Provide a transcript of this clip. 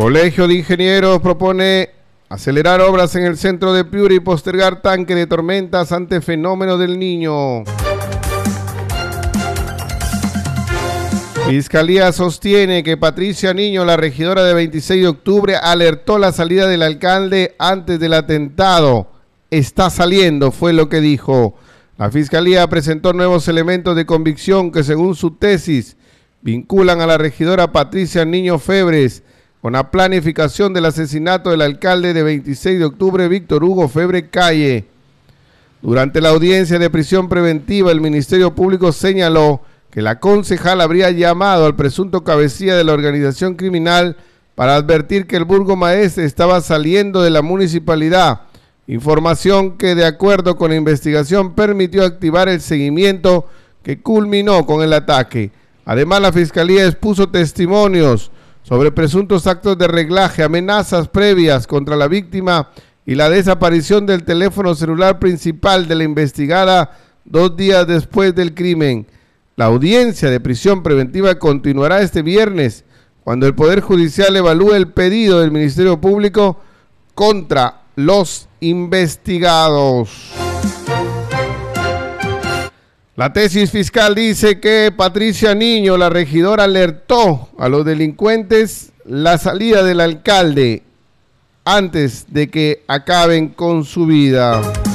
Colegio de Ingenieros propone acelerar obras en el centro de Piura y postergar tanque de tormentas ante fenómeno del Niño. Fiscalía sostiene que Patricia Niño, la regidora de 26 de octubre, alertó la salida del alcalde antes del atentado. Está saliendo, fue lo que dijo. La Fiscalía presentó nuevos elementos de convicción que, según su tesis, vinculan a la regidora Patricia Niño Febres con la planificación del asesinato del alcalde de 26 de octubre, Víctor Hugo Febre Calle. Durante la audiencia de prisión preventiva, el Ministerio Público señaló que la concejal habría llamado al presunto cabecilla de la organización criminal para advertir que el burgomaestre estaba saliendo de la municipalidad, información que, de acuerdo con la investigación, permitió activar el seguimiento que culminó con el ataque. Además, la Fiscalía expuso testimonios sobre presuntos actos de reglaje, amenazas previas contra la víctima y la desaparición del teléfono celular principal de la investigada 2 días después del crimen. La audiencia de prisión preventiva continuará este viernes, cuando el Poder Judicial evalúe el pedido del Ministerio Público contra los investigados. La tesis fiscal dice que Patricia Niño, la regidora, alertó a los delincuentes la salida del alcalde antes de que acaben con su vida.